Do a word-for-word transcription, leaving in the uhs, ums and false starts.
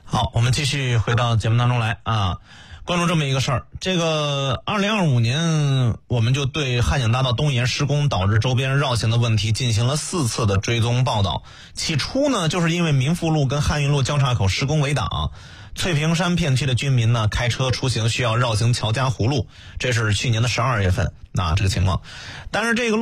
好，我们继续回到节目当中来啊，关注这么一个事儿。这个二零二五年，我们就对汉景大道东沿施工导致周边绕行的问题进行了四次的追踪报道。起初呢，就是因为民富路跟汉运路交叉口施工围挡，翠屏山片区的居民呢开车出行需要绕行乔家湖路，这是去年的十二月份那这个情况。但是这个路